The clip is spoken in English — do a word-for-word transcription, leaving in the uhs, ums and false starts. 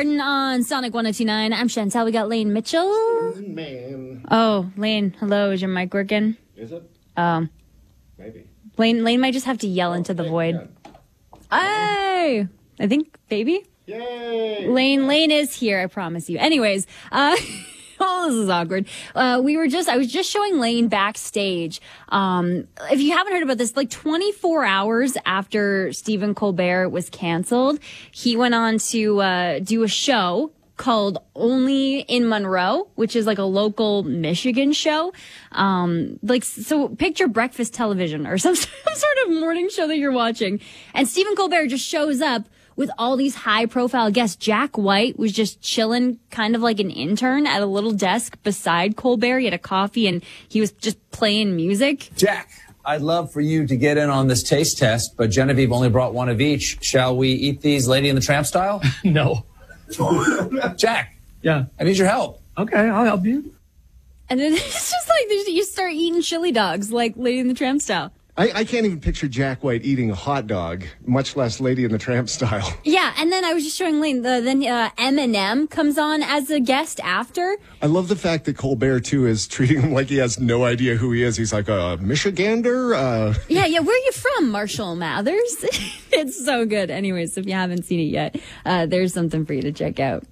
Garden on Sonic one oh two point nine. I'm Chantel. We got Lane Mitchell. Man. Oh, Lane, hello. Is your mic working? Is it? Um, Maybe. Lane, Lane might just have to yell Oh, into the yeah, void. yeah. Hey, I think, baby. Yay! Lane, Lane is here. I promise you. Anyways, uh, oh, this is awkward. Uh, we were just, I was just showing Lane backstage. Um, if you haven't heard about this, like twenty-four hours after Stephen Colbert was canceled, he went on to, uh, do a show called Only in Monroe, which is like a local Michigan show. Um, like, so picture breakfast television or some, some sort of morning show that you're watching. And Stephen Colbert just shows up with all these high profile guests. Jack White was just chilling kind of like an intern at a little desk beside Colbert. He had a coffee and he was just playing music. Jack, I'd love for you to get in on this taste test, but Genevieve only brought one of each. Shall we eat these Lady in the Tramp style? No. Jack. Yeah. I need your help. Okay, I'll help you. And then it's just like you start eating chili dogs like Lady in the Tramp style. I, I can't even picture Jack White eating a hot dog, much less Lady in the Tramp style. Yeah, and then I was just showing Lane, the, then uh, Eminem comes on as a guest after. I love the fact that Colbert, too, is treating him like he has no idea who he is. He's like, a Michigander? Uh... Yeah, yeah, where are you from, Marshall Mathers? It's so good. Anyways, if you haven't seen it yet, uh, there's something for you to check out.